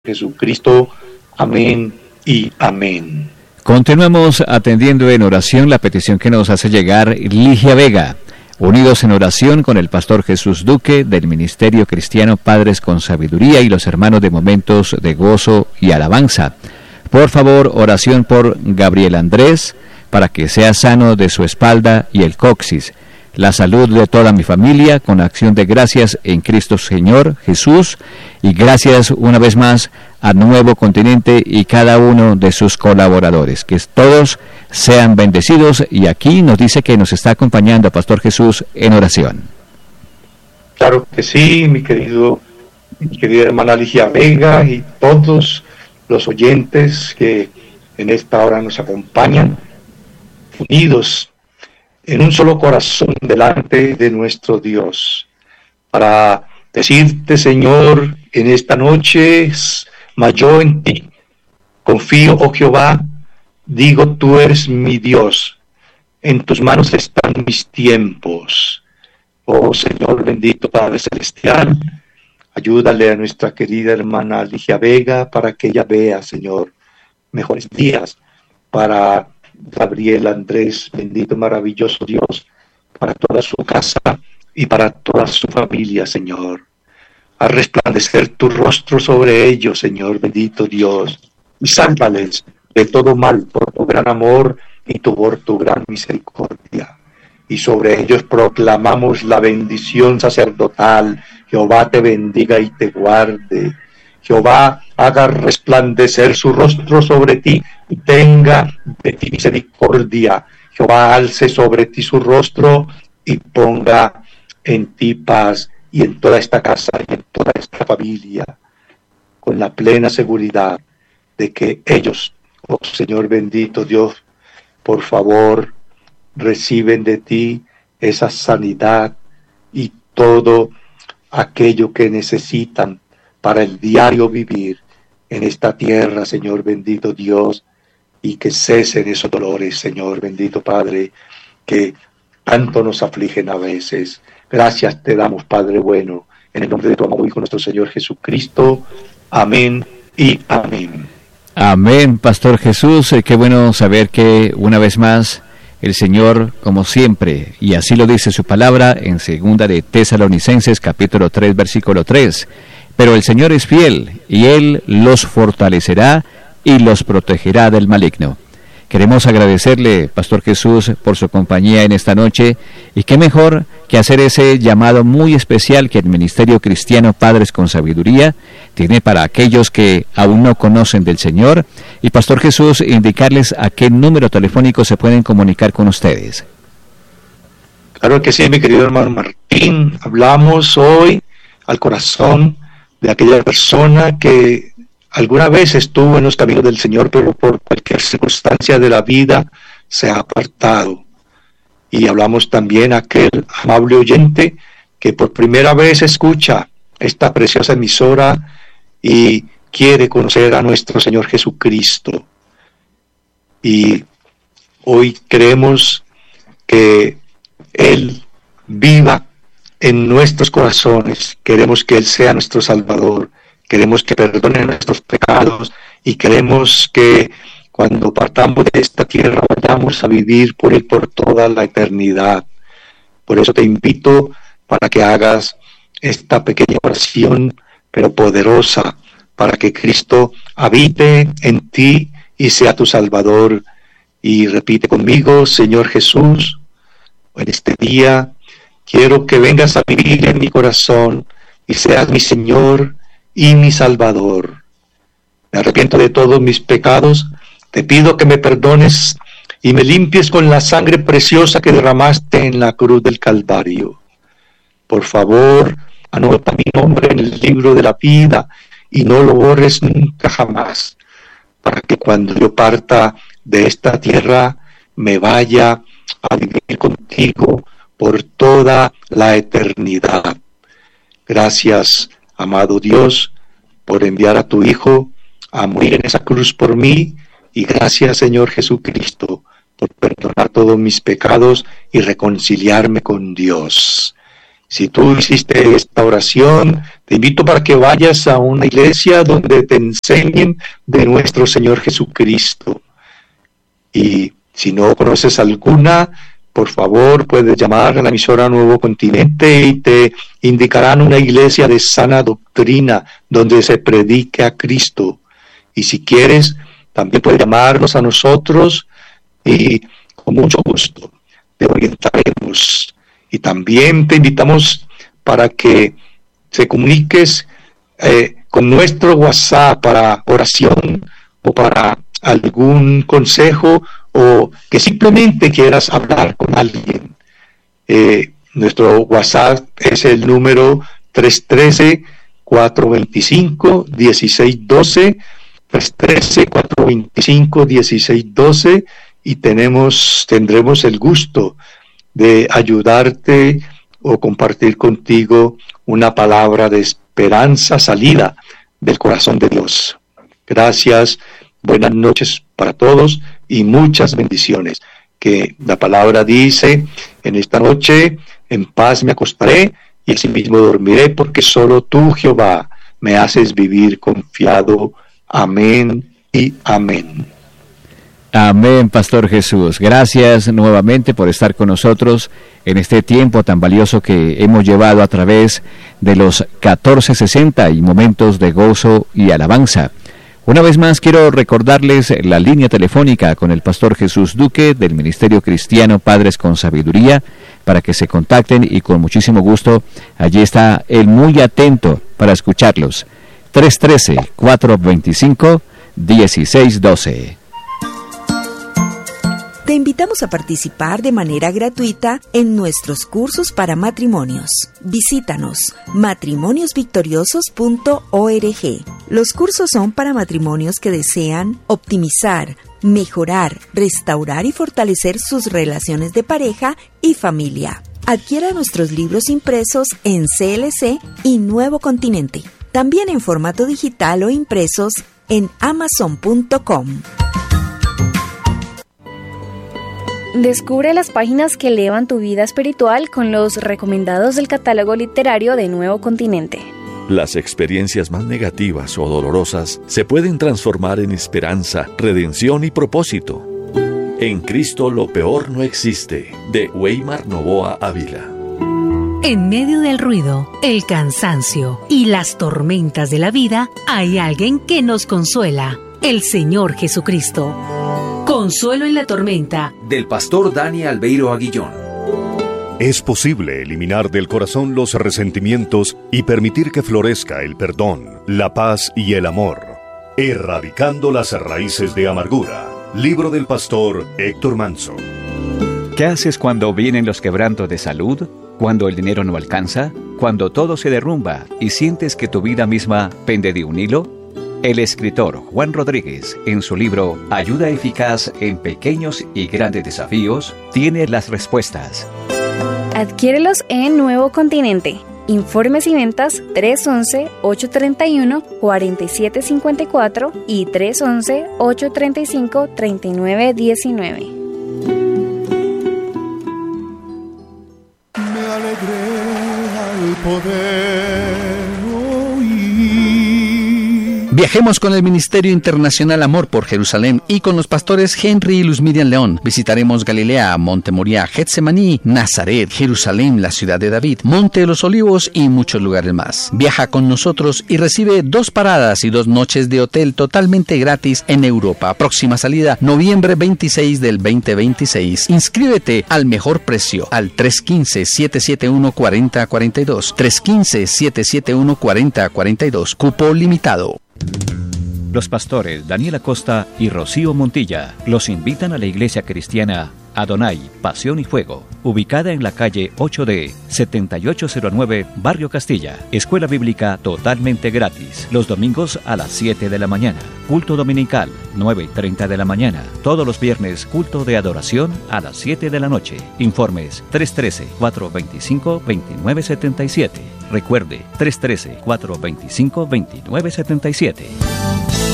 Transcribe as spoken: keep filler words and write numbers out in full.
Jesucristo. Amén y amén. Continuamos atendiendo en oración la petición que nos hace llegar Ligia Vega. Unidos en oración con el pastor Jesús Duque del Ministerio Cristiano Padres con Sabiduría y los hermanos de Momentos de Gozo y Alabanza. Por favor, oración por Gabriel Andrés, para que sea sano de su espalda y el coxis. La salud de toda mi familia, con acción de gracias en Cristo Señor Jesús, y gracias una vez más a Nuevo Continente y cada uno de sus colaboradores. Que todos sean bendecidos, y aquí nos dice que nos está acompañando Pastor Jesús en oración. Claro que sí, mi querido, mi querida hermana Ligia Vega y todos los oyentes que en esta hora nos acompañan, unidos en un solo corazón delante de nuestro Dios, para decirte, Señor, en esta noche, mas yo en ti confío, oh Jehová, digo, tú eres mi Dios, en tus manos están mis tiempos. Oh Señor bendito Padre Celestial, ayúdale a nuestra querida hermana Ligia Vega para que ella vea, Señor, mejores días para Gabriel Andrés, bendito, maravilloso Dios, para toda su casa y para toda su familia, Señor. A resplandecer tu rostro sobre ellos, Señor, bendito Dios, y sálvales de todo mal por tu gran amor y tu, por tu gran misericordia. Y sobre ellos proclamamos la bendición sacerdotal. Jehová te bendiga y te guarde. Jehová haga resplandecer su rostro sobre ti y tenga de ti misericordia. Jehová alce sobre ti su rostro y ponga en ti paz, y en toda esta casa y en toda esta familia, con la plena seguridad de que ellos, oh Señor bendito Dios, por favor, reciben de ti esa sanidad y todo aquello que necesitan para el diario vivir en esta tierra, Señor bendito Dios, y que cesen esos dolores, Señor bendito Padre, que tanto nos afligen a veces. Gracias te damos, Padre bueno, en el nombre de tu amado Hijo, nuestro Señor Jesucristo. Amén y amén. Amén, Pastor Jesús. Qué bueno saber que una vez más el Señor, como siempre, y así lo dice su palabra en segunda de Tesalonicenses, capítulo tres, versículo tres, pero el Señor es fiel, y Él los fortalecerá y los protegerá del maligno. Queremos agradecerle, Pastor Jesús, por su compañía en esta noche, y qué mejor que hacer ese llamado muy especial que el Ministerio Cristiano Padres con Sabiduría tiene para aquellos que aún no conocen del Señor, y Pastor Jesús, indicarles a qué número telefónico se pueden comunicar con ustedes. Claro que sí, mi querido hermano Martín. Hablamos hoy al corazón de aquella persona que alguna vez estuvo en los caminos del Señor, pero por cualquier circunstancia de la vida se ha apartado. Y hablamos también a aquel amable oyente que por primera vez escucha esta preciosa emisora y quiere conocer a nuestro Señor Jesucristo. Y hoy creemos que Él viva en nuestros corazones. Queremos que Él sea nuestro Salvador. Queremos que perdone nuestros pecados y queremos que cuando partamos de esta tierra vayamos a vivir por Él por toda la eternidad. Por eso te invito para que hagas esta pequeña oración, pero poderosa, para que Cristo habite en ti y sea tu Salvador. Y repite conmigo: Señor Jesús, en este día quiero que vengas a vivir en mi corazón y seas mi Señor y mi Salvador. Me arrepiento de todos mis pecados, te pido que me perdones y me limpies con la sangre preciosa que derramaste en la cruz del Calvario. Por favor, anota mi nombre en el libro de la vida y no lo borres nunca jamás, para que cuando yo parta de esta tierra me vaya a vivir contigo por toda la eternidad. Gracias, amado Dios, por enviar a tu Hijo a morir en esa cruz por mí, y gracias, Señor Jesucristo, por perdonar todos mis pecados y reconciliarme con Dios. Si tú hiciste esta oración, te Te invito para que vayas a una iglesia donde te enseñen de nuestro Señor Jesucristo. Y si no conoces alguna, por favor, puedes llamar a la emisora Nuevo Continente y te indicarán una iglesia de sana doctrina donde se predique a Cristo. Y si quieres, también puedes llamarnos a nosotros y con mucho gusto te orientaremos. Y también te invitamos para que se comuniques eh, con nuestro WhatsApp para oración o para algún consejo, o que simplemente quieras hablar con alguien. Eh, nuestro WhatsApp es el número tres uno tres, cuatro dos cinco, uno seis uno dos, tres uno tres, cuatro dos cinco, uno seis uno dos, y tenemos, tendremos el gusto de ayudarte o compartir contigo una palabra de esperanza salida del corazón de Dios. Gracias, buenas noches para todos y muchas bendiciones. Que la palabra dice: en esta noche en paz me acostaré y asimismo dormiré, porque solo tú, Jehová, me haces vivir confiado. Amén y amén. Amén, Pastor Jesús. Gracias nuevamente por estar con nosotros en este tiempo tan valioso que hemos llevado a través de los catorce sesenta y momentos de gozo y alabanza. Una vez más quiero recordarles la línea telefónica con el Pastor Jesús Duque del Ministerio Cristiano Padres con Sabiduría, para que se contacten y con muchísimo gusto allí está él muy atento para escucharlos. tres uno tres, cuatro dos cinco, uno seis uno dos. Te invitamos a participar de manera gratuita en nuestros cursos para matrimonios. Visítanos matrimonios victoriosos punto org. Los cursos son para matrimonios que desean optimizar, mejorar, restaurar y fortalecer sus relaciones de pareja y familia. Adquiera nuestros libros impresos en C L C y Nuevo Continente. También en formato digital o impresos en amazon punto com. Descubre las páginas que elevan tu vida espiritual con los recomendados del catálogo literario de Nuevo Continente. Las experiencias más negativas o dolorosas se pueden transformar en esperanza, redención y propósito. En Cristo lo peor no existe, de Weimar Novoa Ávila. En medio del ruido, el cansancio y las tormentas de la vida, hay alguien que nos consuela, el Señor Jesucristo. Consuelo en la tormenta, del pastor Dani Albeiro Aguillón. Es posible eliminar del corazón los resentimientos y permitir que florezca el perdón, la paz y el amor, erradicando las raíces de amargura. Libro del pastor Héctor Manso. ¿Qué haces cuando vienen los quebrantos de salud? ¿Cuando el dinero no alcanza? ¿Cuando todo se derrumba y sientes que tu vida misma pende de un hilo? El escritor Juan Rodríguez, en su libro Ayuda Eficaz en Pequeños y Grandes Desafíos, tiene las respuestas. Adquiérelos en Nuevo Continente. Informes y ventas tres uno uno, ocho tres uno, cuatro siete cinco cuatro y tres uno uno, ocho tres cinco, tres nueve uno nueve. Me alegré al poder oír. Viajemos con el Ministerio Internacional Amor por Jerusalén y con los pastores Henry y Luz Miriam León. Visitaremos Galilea, Monte Moriah, Getsemaní, Nazaret, Jerusalén, la ciudad de David, Monte de los Olivos y muchos lugares más. Viaja con nosotros y recibe dos paradas y dos noches de hotel totalmente gratis en Europa. Próxima salida, noviembre veintiséis del veinte veintiséis. Inscríbete al mejor precio al tres uno cinco, siete siete uno, cuatro cero cuatro dos. tres uno cinco, siete siete uno, cuatro cero cuatro dos. Cupo limitado. Los pastores Daniel Acosta y Rocío Montilla los invitan a la iglesia cristiana Adonai, Pasión y Fuego, ubicada en la calle ocho D, setenta y ocho cero nueve, Barrio Castilla. Escuela bíblica totalmente gratis, los domingos a las siete de la mañana. Culto dominical, nueve y treinta de la mañana. Todos los viernes, culto de adoración a las siete de la noche. Informes tres uno tres, cuatro dos cinco, dos nueve siete siete. Recuerde, tres uno tres, cuatro dos cinco, dos nueve siete siete.